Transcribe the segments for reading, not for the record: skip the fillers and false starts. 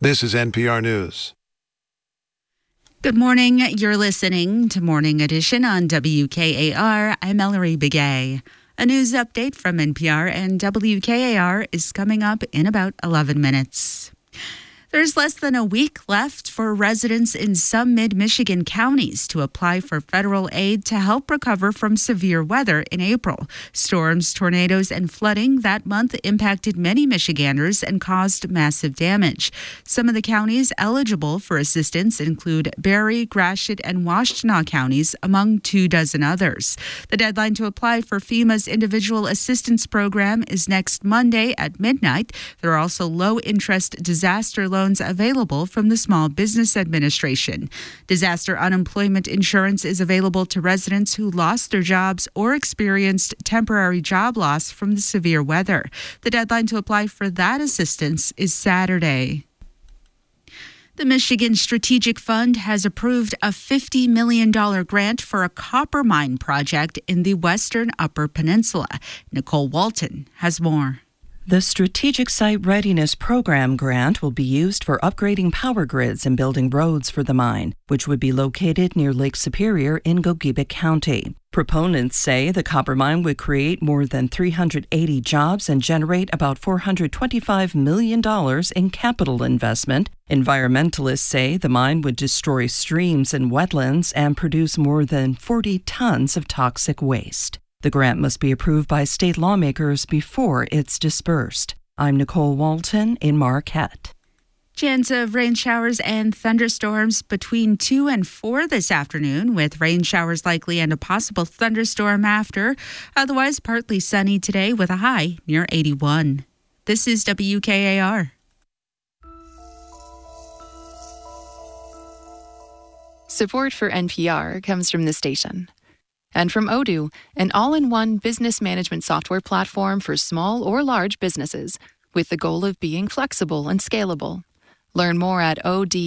This is NPR News. Good morning. You're listening to Morning Edition on WKAR. I'm Ellery Begay. A news update from NPR and WKAR is coming up in about 11 minutes. There's less than a week left for residents in some mid-Michigan counties to apply for federal aid to help recover from severe weather in April. Storms, tornadoes, and flooding that month impacted many Michiganders and caused massive damage. Some of the counties eligible for assistance include Berry, Gratiot, and Washtenaw counties, among 24 others. The deadline to apply for FEMA's Individual Assistance Program is next Monday at midnight. There are also low-interest disaster loans available from the Small Business Administration. Disaster unemployment insurance is available to residents who lost their jobs or experienced temporary job loss from the severe weather. The deadline to apply for that assistance is Saturday. The Michigan Strategic Fund has approved a $50 million grant for a copper mine project in the western Upper Peninsula. Nicole Walton has more. The Strategic Site Readiness Program grant will be used for upgrading power grids and building roads for the mine, which would be located near Lake Superior in Gogebic County. Proponents say the copper mine would create more than 380 jobs and generate about $425 million in capital investment. Environmentalists say the mine would destroy streams and wetlands and produce more than 40 tons of toxic waste. The grant must be approved by state lawmakers before it's dispersed. I'm Nicole Walton in Marquette. Chance of rain showers and thunderstorms between 2 and 4 this afternoon, with rain showers likely and a possible thunderstorm after. Otherwise, partly sunny today with a high near 81. This is WKAR. Support for NPR comes from the station. And from Odoo, an all-in-one business management software platform for small or large businesses, with the goal of being flexible and scalable. Learn more at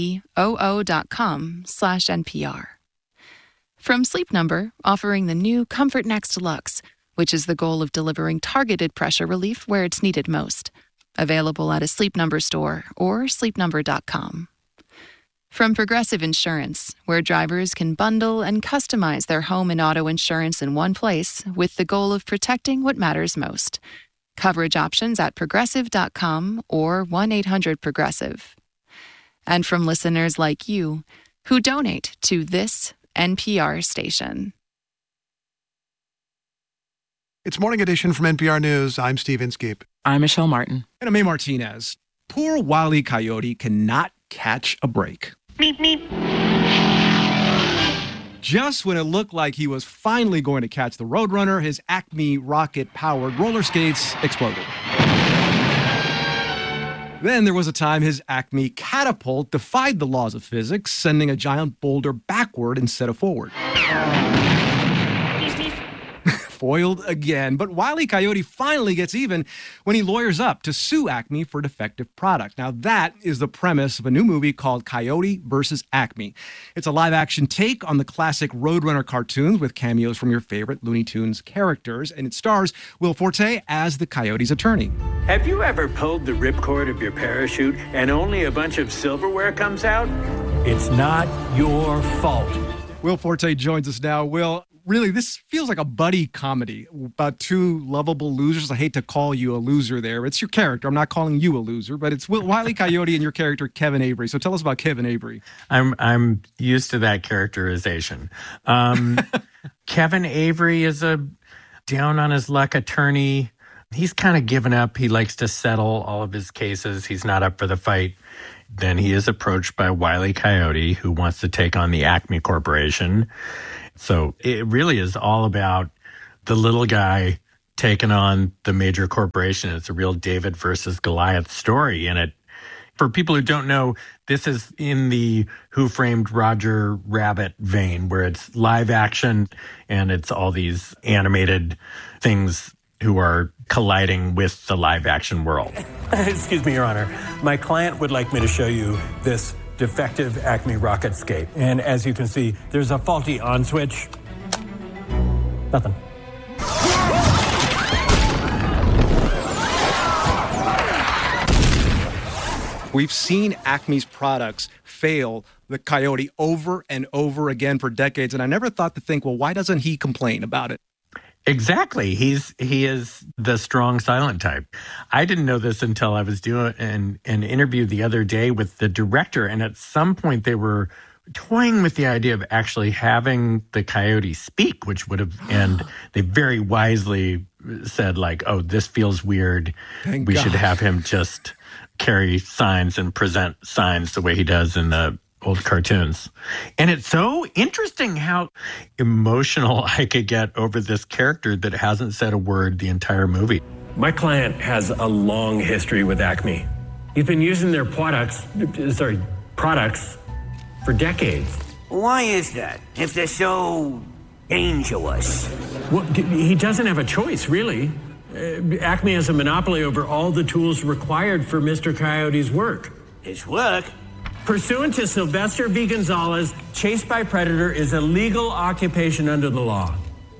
odoo.com/NPR. From Sleep Number, offering the new Comfort Next Luxe, which is the goal of delivering targeted pressure relief where it's needed most. Available at a Sleep Number store or sleepnumber.com. From Progressive Insurance, where drivers can bundle and customize their home and auto insurance in one place with the goal of protecting what matters most. Coverage options at progressive.com or 1-800-PROGRESSIVE. And from listeners like you, who donate to this NPR station. It's Morning Edition from NPR News. I'm Steve Inskeep. I'm Michelle Martin. And I'm May Martinez. Poor Wile E. Coyote cannot catch a break. Meep, meep. Just when it looked like he was finally going to catch the Roadrunner, his Acme rocket-powered roller skates exploded. Then there was a time his Acme catapult defied the laws of physics, sending a giant boulder backward instead of forward. Foiled again, but Wile E. Coyote finally gets even when he lawyers up to sue Acme for defective product. Now that is the premise of a new movie called Coyote vs. Acme. It's a live-action take on the classic Roadrunner cartoons with cameos from your favorite Looney Tunes characters, and it stars Will Forte as the Coyote's attorney. Have you ever pulled the ripcord of your parachute and only a bunch of silverware comes out? It's not your fault. Will Forte joins us now. Will, really, this feels like a buddy comedy about two lovable losers. I hate to call you a loser there. It's your character. I'm not calling you a loser, but it's Wile E. Coyote and your character, Kevin Avery. So tell us about Kevin Avery. I'm used to that characterization. Kevin Avery is a down-on-his-luck attorney. He's kind of given up. He likes to settle all of his cases. He's not up for the fight. Then he is approached by Wile E. Coyote, who wants to take on the Acme Corporation. So it really is all about the little guy taking on the major corporation. It's a real David versus Goliath story. And for people who don't know, this is in the Who Framed Roger Rabbit vein, where it's live action and it's all these animated things who are colliding with the live action world. Excuse me, Your Honor. My client would like me to show you this defective Acme rocket skate. And as you can see, there's a faulty on switch. Nothing. We've seen Acme's products fail the Coyote over and over again for decades, and I never thought to think, well, why doesn't he complain about it? Exactly. He is the strong silent type. I didn't know this until I was doing an interview the other day with the director, and at some point they were toying with the idea of actually having the Coyote speak, which would have, and they very wisely said, like, oh, this feels weird. We should have him just carry signs and present signs the way he does in the old cartoons. And it's so interesting how emotional I could get over this character that hasn't said a word the entire movie. My client has a long history with Acme. He's been using their products for decades. Why is that, if they're so dangerous? Well, he doesn't have a choice, really. Acme has a monopoly over all the tools required for Mr. Coyote's work. His work? Pursuant to Sylvester V. Gonzalez, chase by predator is a legal occupation under the law.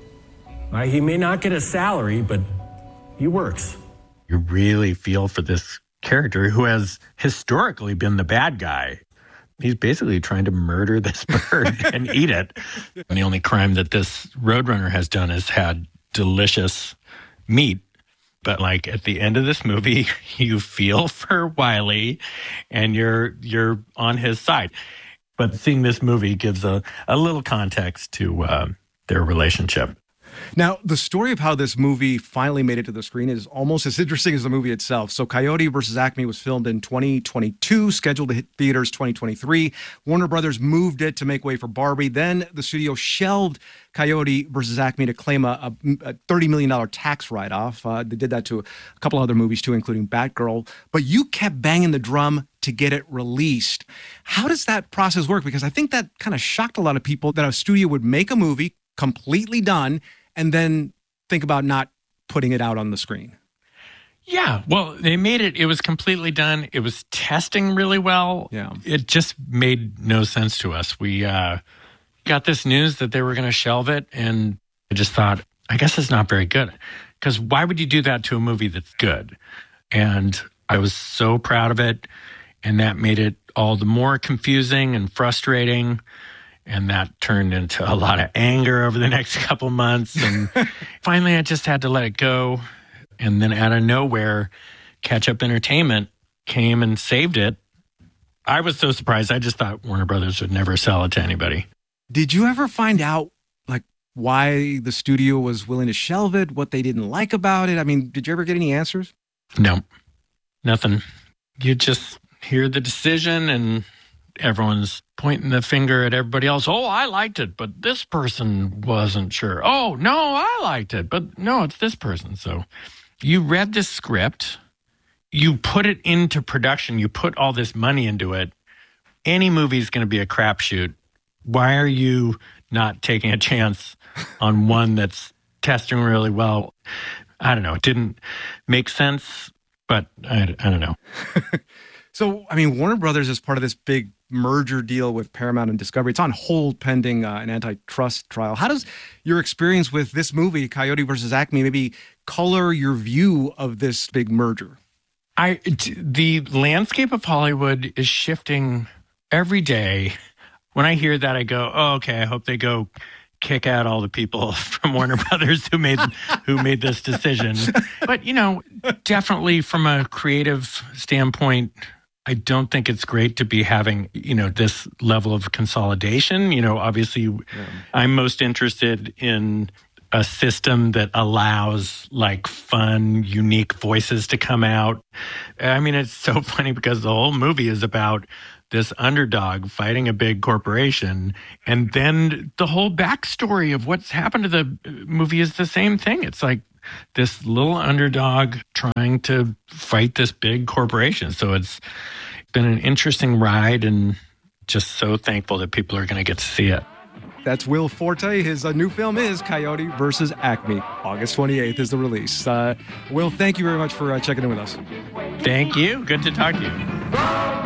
He may not get a salary, but he works. You really feel for this character who has historically been the bad guy. He's basically trying to murder this bird and eat it. And the only crime that this Roadrunner has done is had delicious meat. But like at the end of this movie, you feel for Wiley and you're on his side. But seeing this movie gives a little context to their relationship. Now, the story of how this movie finally made it to the screen is almost as interesting as the movie itself. So Coyote versus Acme was filmed in 2022, scheduled to hit theaters 2023. Warner Brothers moved it to make way for Barbie. Then the studio shelved Coyote versus Acme to claim a $30 million tax write-off. They did that to a couple other movies too, including Batgirl. But you kept banging the drum to get it released. How does that process work? Because I think that kind of shocked a lot of people that a studio would make a movie completely done and then think about not putting it out on the screen. Yeah, well, they made it. It was completely done. It was testing really well. Yeah. It just made no sense to us. We got this news that they were going to shelve it, and I just thought, I guess it's not very good. Because why would you do that to a movie that's good? And I was so proud of it, and that made it all the more confusing and frustrating. And that turned into a lot of anger over the next couple months. And finally, I just had to let it go. And then out of nowhere, Catch Up Entertainment came and saved it. I was so surprised. I just thought Warner Brothers would never sell it to anybody. Did you ever find out, like, why the studio was willing to shelve it, what they didn't like about it? I mean, did you ever get any answers? No, nothing. You just hear the decision and everyone's pointing the finger at everybody else. Oh, I liked it, but this person wasn't sure. Oh, no, I liked it, but no, it's this person. So you read this script, you put it into production, you put all this money into it. Any movie is going to be a crapshoot. Why are you not taking a chance on one that's testing really well? I don't know. It didn't make sense, but I don't know. So, I mean, Warner Brothers is part of this big merger deal with Paramount and Discovery. It's on hold pending an antitrust trial. How does your experience with this movie, Coyote versus Acme, maybe color your view of this big merger? The landscape of Hollywood is shifting every day. When I hear that, I go, oh, okay, I hope they go kick out all the people from Warner Brothers who made this decision. But, definitely from a creative standpoint, I don't think it's great to be having, this level of consolidation. Obviously, I'm most interested in a system that allows like fun, unique voices to come out. I mean, it's so funny because the whole movie is about this underdog fighting a big corporation. And then the whole backstory of what's happened to the movie is the same thing. It's like this little underdog trying to fight this big corporation. So it's been an interesting ride and just so thankful that people are going to get to see it. That's Will Forte. His new film is Coyote versus Acme. August 28th is the release. Will, thank you very much for checking in with us. Thank you. Good to talk to you.